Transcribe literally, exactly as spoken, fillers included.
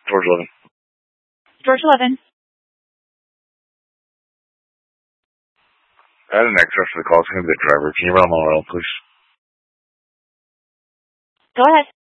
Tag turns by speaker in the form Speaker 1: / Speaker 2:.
Speaker 1: George eleven.
Speaker 2: George eleven.
Speaker 1: I had an extra for the call. It's going to be the driver. Can you run him all around, please?
Speaker 2: Go ahead.